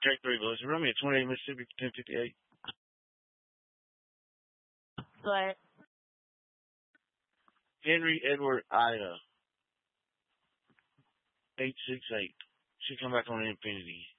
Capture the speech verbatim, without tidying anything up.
Take three bullets. Run me a twenty-eight Mississippi ten fifty-eight. What? Henry Edward Ida. eight six eight. Should come back on Infinity.